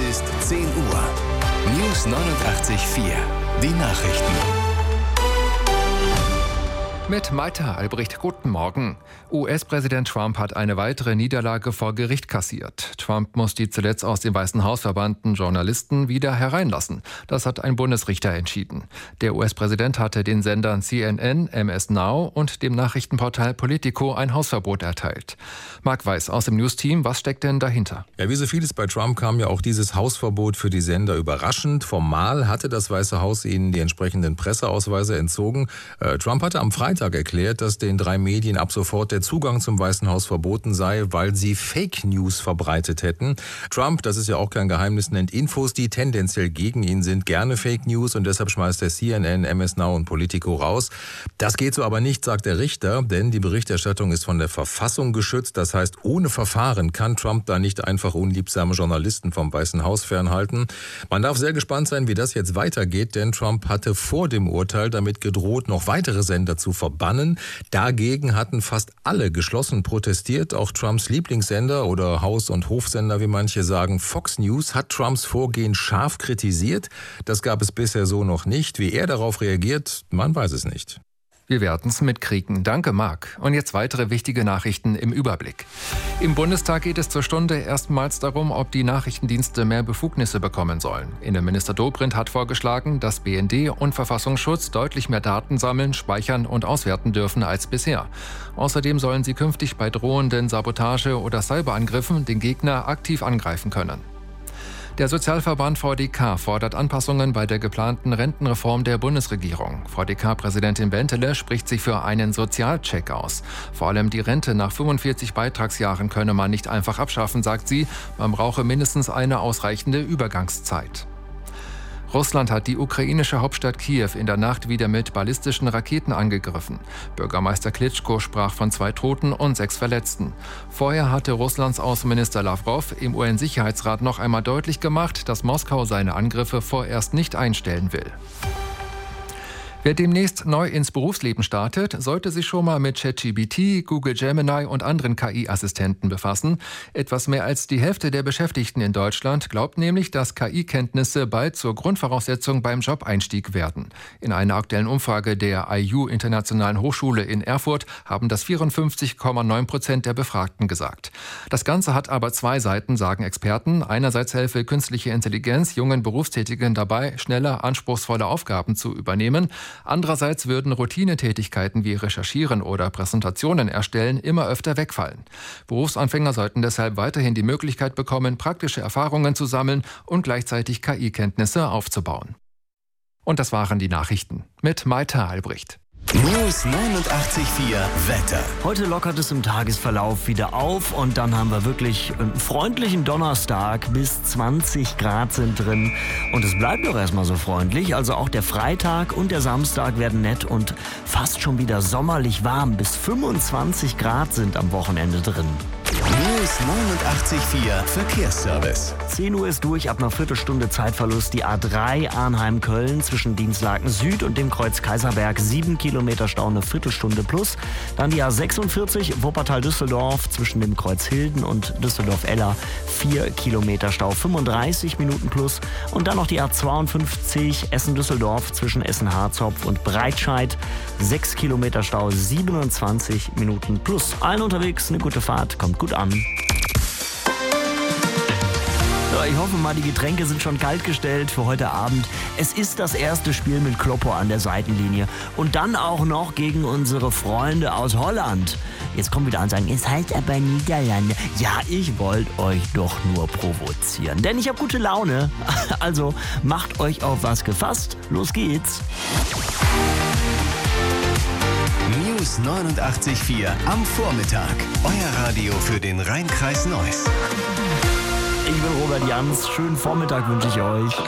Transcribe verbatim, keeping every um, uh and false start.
ist zehn Uhr. News neunundachtzig Komma vier. Die Nachrichten. Mit Maita Albrecht, guten Morgen. U S-Präsident Trump hat eine weitere Niederlage vor Gericht kassiert. Trump muss die zuletzt aus dem Weißen Haus verbannten Journalisten wieder hereinlassen. Das hat ein Bundesrichter entschieden. Der U S-Präsident hatte den Sendern C N N, M S Now und dem Nachrichtenportal Politico ein Hausverbot erteilt. Marc Weiß aus dem News-Team, was steckt denn dahinter? Ja, wie so vieles bei Trump kam ja auch dieses Hausverbot für die Sender überraschend. Formal hatte das Weiße Haus ihnen die entsprechenden Presseausweise entzogen. Äh, Trump hatte am Freitag erklärt, dass den drei Medien ab sofort der Zugang zum Weißen Haus verboten sei, weil sie Fake News verbreitet hätten. Trump, das ist ja auch kein Geheimnis, nennt Infos, die tendenziell gegen ihn sind, gerne Fake News und deshalb schmeißt er C N N, M S Now und Politico raus. Das geht so aber nicht, sagt der Richter, denn die Berichterstattung ist von der Verfassung geschützt. Das heißt, ohne Verfahren kann Trump da nicht einfach unliebsame Journalisten vom Weißen Haus fernhalten. Man darf sehr gespannt sein, wie das jetzt weitergeht, denn Trump hatte vor dem Urteil damit gedroht, noch weitere Sender zu verbannen. Dagegen hatten fast alle geschlossen protestiert. Auch Trumps Lieblingssender oder Haus- und Hofsender, wie manche sagen, Fox News, hat Trumps Vorgehen scharf kritisiert. Das gab es bisher so noch nicht. Wie er darauf reagiert, man weiß es nicht. Wir werden es mitkriegen. Danke, Marc. Und jetzt weitere wichtige Nachrichten im Überblick. Im Bundestag geht es zur Stunde erstmals darum, ob die Nachrichtendienste mehr Befugnisse bekommen sollen. Innenminister Dobrindt hat vorgeschlagen, dass B N D und Verfassungsschutz deutlich mehr Daten sammeln, speichern und auswerten dürfen als bisher. Außerdem sollen sie künftig bei drohenden Sabotage- oder Cyberangriffen den Gegner aktiv angreifen können. Der Sozialverband V D K fordert Anpassungen bei der geplanten Rentenreform der Bundesregierung. V D K-Präsidentin Bentele spricht sich für einen Sozialcheck aus. Vor allem die Rente nach fünfundvierzig Beitragsjahren könne man nicht einfach abschaffen, sagt sie. Man brauche mindestens eine ausreichende Übergangszeit. Russland hat die ukrainische Hauptstadt Kiew in der Nacht wieder mit ballistischen Raketen angegriffen. Bürgermeister Klitschko sprach von zwei Toten und sechs Verletzten. Vorher hatte Russlands Außenminister Lawrow im U N-Sicherheitsrat noch einmal deutlich gemacht, dass Moskau seine Angriffe vorerst nicht einstellen will. Wer demnächst neu ins Berufsleben startet, sollte sich schon mal mit ChatGPT, Google Gemini und anderen K I-Assistenten befassen. Etwas mehr als die Hälfte der Beschäftigten in Deutschland glaubt nämlich, dass K I-Kenntnisse bald zur Grundvoraussetzung beim Jobeinstieg werden. In einer aktuellen Umfrage der I U Internationalen Hochschule in Erfurt haben das vierundfünfzig Komma neun Prozent der Befragten gesagt. Das Ganze hat aber zwei Seiten, sagen Experten. Einerseits helfe künstliche Intelligenz jungen Berufstätigen dabei, schneller anspruchsvolle Aufgaben zu übernehmen. Andererseits würden Routinetätigkeiten wie Recherchieren oder Präsentationen erstellen immer öfter wegfallen. Berufsanfänger sollten deshalb weiterhin die Möglichkeit bekommen, praktische Erfahrungen zu sammeln und gleichzeitig K I-Kenntnisse aufzubauen. Und das waren die Nachrichten mit Maita Albrecht. News neunundachtzig Komma vier Wetter. Heute lockert es im Tagesverlauf wieder auf und dann haben wir wirklich einen freundlichen Donnerstag. Bis zwanzig Grad sind drin und es bleibt doch erstmal so freundlich. Also auch der Freitag und der Samstag werden nett und fast schon wieder sommerlich warm. Bis fünfundzwanzig Grad sind am Wochenende drin. News neunundachtzig Komma vier Verkehrsservice. zehn Uhr ist durch, ab einer Viertelstunde Zeitverlust die A drei Arnheim-Köln zwischen Dienstlaken Süd und dem Kreuz Kaiserberg. sieben Kilometer Stau, eine Viertelstunde plus. Dann die A sechsundvierzig Wuppertal-Düsseldorf zwischen dem Kreuz Hilden und Düsseldorf-Eller. vier Kilometer Stau, fünfunddreißig Minuten plus. Und dann noch die A zweiundfünfzig Essen-Düsseldorf zwischen Essen-Harzopf und Breitscheid. sechs Kilometer Stau, siebenundzwanzig Minuten plus. Allen unterwegs eine gute Fahrt, kommt gut an. So, ich hoffe mal, die Getränke sind schon kaltgestellt für heute Abend. Es ist das erste Spiel mit Kloppo an der Seitenlinie. Und dann auch noch gegen unsere Freunde aus Holland. Jetzt kommen wieder an und sagen, es heißt aber Niederlande. Ja, ich wollte euch doch nur provozieren. Denn ich habe gute Laune. Also macht euch auf was gefasst. Los geht's. News neunundachtzig Komma vier am Vormittag. Euer Radio für den Rhein-Kreis Neuss. Ich bin Robert Jans. Schönen Vormittag wünsche ich euch.